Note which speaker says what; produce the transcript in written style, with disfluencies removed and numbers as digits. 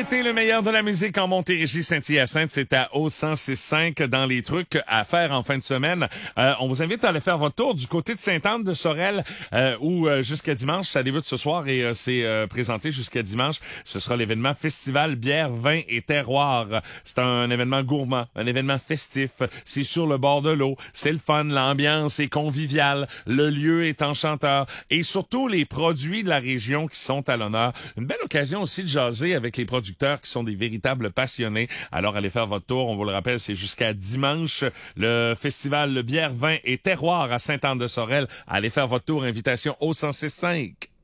Speaker 1: l'été, le meilleur de la musique en Montérégie, Saint-Hyacinthe, c'est à O1065 dans les trucs à faire en fin de semaine. On vous invite à aller faire votre tour du côté de Sainte-Anne-de-Sorel où jusqu'à dimanche, ça débute ce soir et c'est présenté jusqu'à dimanche. Ce sera l'événement Festival Bière, Vin et Terroir. C'est un événement gourmand, un événement festif. C'est sur le bord de l'eau. C'est le fun, l'ambiance est conviviale, le lieu est enchanteur et surtout les produits de la région qui sont à l'honneur. Une belle occasion aussi de jaser avec les producteurs qui sont des véritables passionnés. Alors, allez faire votre tour. On vous le rappelle, c'est jusqu'à dimanche. Le festival Le Bière, Vin et Terroir à Sainte-Anne-de-Sorel. Allez faire votre tour. Invitation au 1065.